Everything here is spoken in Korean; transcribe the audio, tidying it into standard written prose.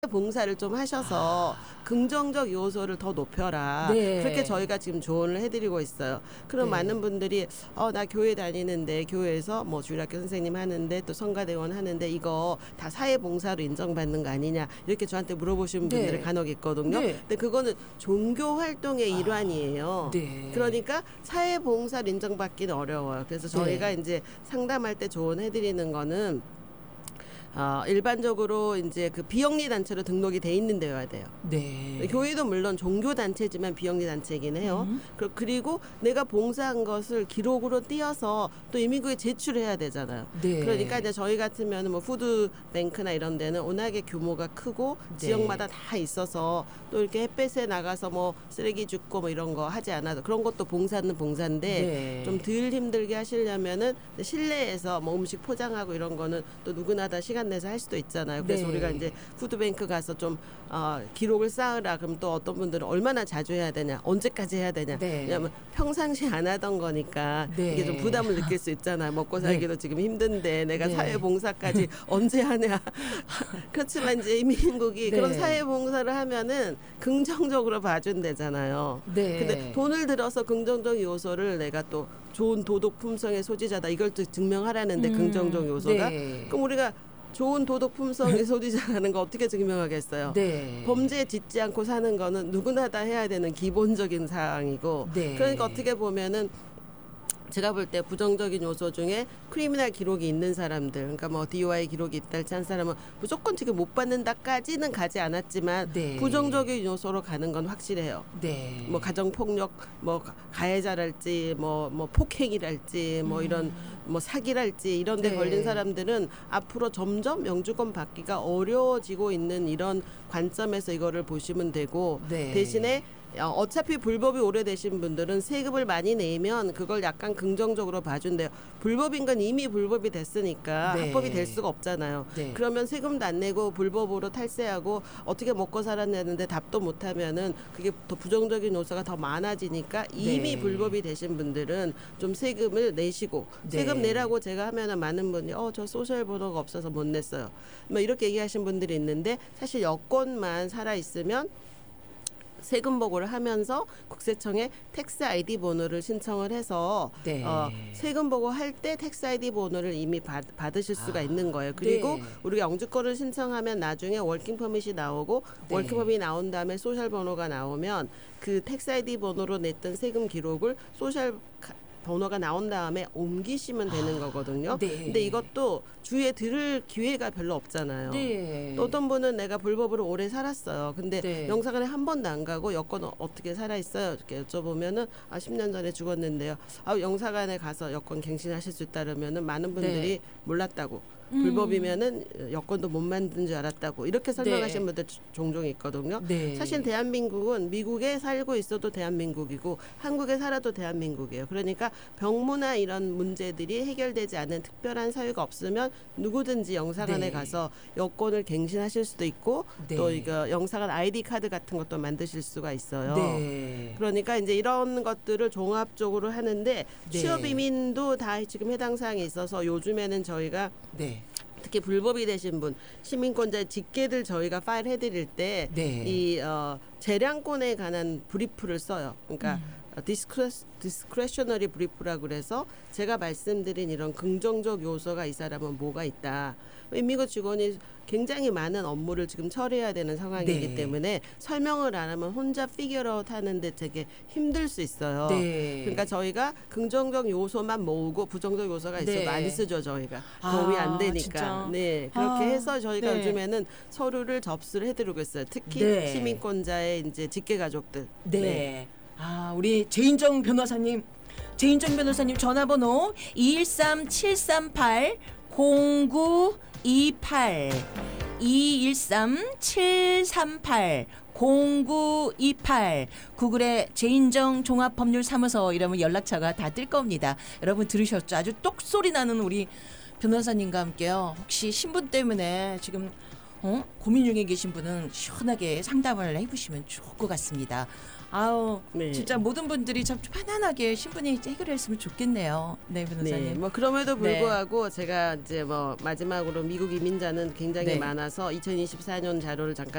봉사를 좀 하셔서 긍정적 요소를 더 높여라. 네. 그렇게 저희가 지금 조언을 해드리고 있어요. 그럼 네. 많은 분들이 나 교회 다니는데 교회에서 뭐 주일학교 선생님 하는데 또 성가대원 하는데 이거 다 사회봉사로 인정받는 거 아니냐 이렇게 저한테 물어보시는 네. 분들이 간혹 있거든요. 네. 근데 그거는 종교 활동의 일환이에요. 네. 그러니까 사회봉사를 인정받기는 어려워요. 그래서 저희가 네. 이제 상담할 때 조언해드리는 거는 일반적으로 이제 그 비영리 단체로 등록이 돼 있는 데여야 돼요. 네. 교회도 물론 종교 단체지만 비영리 단체이긴 해요. 그리고 내가 봉사한 것을 기록으로 띄어서 또 이민국에 제출해야 되잖아요. 네. 그러니까 이제 저희 같으면 뭐 푸드뱅크나 이런 데는 워낙에 규모가 크고 네. 지역마다 다 있어서 또 이렇게 햇볕에 나가서 뭐 쓰레기 줍고 뭐 이런 거 하지 않아도 그런 것도 봉사는 봉사인데 네. 좀 덜 힘들게 하시려면은 실내에서 뭐 음식 포장하고 이런 거는 또 누구나 다 시간 내서 할 수도 있잖아요. 그래서 네. 우리가 이제 푸드뱅크 가서 좀 기록을 쌓으라. 그럼 또 어떤 분들은 얼마나 자주 해야 되냐, 언제까지 해야 되냐. 네. 왜냐하면 평상시 안 하던 거니까 네. 이게 좀 부담을 느낄 수 있잖아요. 먹고 살기도 지금 힘든데 내가 네. 사회봉사까지 언제 하냐. 그렇지만 이제 이민국이 네. 그런 사회봉사를 하면은 긍정적으로 봐준대잖아요. 네. 근데 돈을 들어서 긍정적 요소를 내가 또 좋은 도덕 품성의 소지자다 이걸 또 증명하라는데 긍정적 요소가 네. 그럼 우리가 좋은 도덕 품성의 소지자라는 거 어떻게 증명하겠어요? 네. 범죄에 짓지 않고 사는 거는 누구나 다 해야 되는 기본적인 사항이고 네. 그러니까 어떻게 보면은 제가 볼 때 부정적인 요소 중에 크리미널 기록이 있는 사람들, 그러니까 뭐 DUI 기록이 있다 할지 한 사람은 무조건 지금 못 받는다까지는 가지 않았지만 네. 부정적인 요소로 가는 건 확실해요. 네. 뭐 가정폭력, 뭐 가해자랄지, 뭐 폭행이랄지, 뭐 이런 뭐 사기랄지 이런데 네. 걸린 사람들은 앞으로 점점 영주권 받기가 어려워지고 있는 이런 관점에서 이거를 보시면 되고 네. 대신에 어차피 불법이 오래되신 분들은 세금을 많이 내면 그걸 약간 긍정적으로 봐준대요. 불법인 건 이미 불법이 됐으니까 네. 합법이 될 수가 없잖아요. 네. 그러면 세금도 안 내고 불법으로 탈세하고 어떻게 먹고 살았냐는데 답도 못하면은 그게 더 부정적인 요소가 더 많아지니까 이미 네. 불법이 되신 분들은 좀 세금을 내시고 네. 세금 내라고 제가 하면은 많은 분이 저 소셜 번호가 없어서 못 냈어요. 뭐 이렇게 얘기하신 분들이 있는데 사실 여권만 살아 있으면 세금 보고를 하면서 국세청에 텍스 아이디 번호를 신청을 해서 네. 세금 보고할 때 텍스 아이디 번호를 이미 받으실 수가 있는 거예요. 그리고 네. 우리가 영주권을 신청하면 나중에 워킹 퍼밋이 나오고 네. 워킹 퍼밋이 나온 다음에 소셜 번호가 나오면 그 텍스 아이디 번호로 냈던 세금 기록을 소셜 번호가 나온 다음에 옮기시면 되는 거거든요. 네. 근데 이것도 주위에 들을 기회가 별로 없잖아요. 네. 또 어떤 분은 내가 불법으로 오래 살았어요. 근데 네. 영사관에 한 번도 안 가고 여권 어떻게 살아 있어요? 이렇게 여쭤보면은 10년 전에 죽었는데요. 영사관에 가서 여권 갱신하실 수 있다면은 많은 분들이 네. 몰랐다고. 불법이면은 여권도 못 만든 줄 알았다고 이렇게 설명하시는 분들 종종 있거든요. 네. 사실 대한민국은 미국에 살고 있어도 대한민국이고 한국에 살아도 대한민국이에요. 그러니까 병무나 이런 문제들이 해결되지 않는 특별한 사유가 없으면 누구든지 영사관에 네. 가서 여권을 갱신하실 수도 있고 네. 또 이거 영사관 아이디 카드 같은 것도 만드실 수가 있어요. 네. 그러니까 이제 이런 것들을 종합적으로 하는데 네. 취업 이민도 다 지금 해당 사항이 있어서 요즘에는 저희가 네. 특히 불법이 되신 분 시민권자 직계들 저희가 파일 해드릴 때 네. 이 재량권에 관한 브리프를 써요. 그러니까 디스크레셔너리 브리프라고 그래서 제가 말씀드린 이런 긍정적 요소가 이 사람은 뭐가 있다. 미국 직원이 굉장히 많은 업무를 지금 처리해야 되는 상황이기 네. 때문에 설명을 안 하면 혼자 피겨아웃 하는데 되게 힘들 수 있어요. 네. 그러니까 저희가 긍정적 요소만 모으고 부정적 요소가 있어도 네. 안 쓰죠 저희가. 도움이 안 되니까. 진짜? 네 그렇게 해서 저희가 네. 요즘에는 서류를 접수를 해드리고 있어요. 특히 네. 시민권자의 이제 직계 가족들. 네. 우리 제인정 변호사님 전화번호 213-738-0928 213-738-0928 구글에 제인정 종합법률사무소 이러면 연락처가 다 뜰 겁니다. 여러분 들으셨죠? 아주 똑소리 나는 우리 변호사님과 함께요. 혹시 신분 때문에 지금 고민 중에 계신 분은 시원하게 상담을 해보시면 좋을 것 같습니다. 아우 네. 진짜 모든 분들이 참 편안하게 신분이 해결했으면 좋겠네요. 네, 변호사님. 네, 뭐 그럼에도 네. 불구하고 제가 이제 뭐 마지막으로 미국 이민자는 굉장히 네. 많아서 2024년 자료를 잠깐